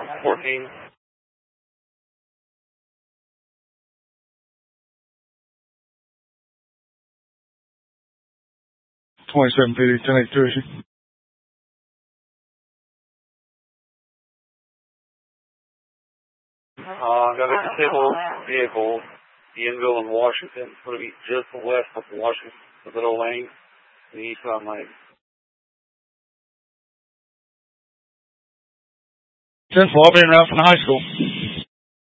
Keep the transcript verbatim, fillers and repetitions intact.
fourteen. twenty-seven fifty, ten eighty-three. Uh, got a civil vehicle, Bienville in Washington. It's going to be just west of Washington, the little lane, the eastbound lane. ten four, I'll be around from the high school.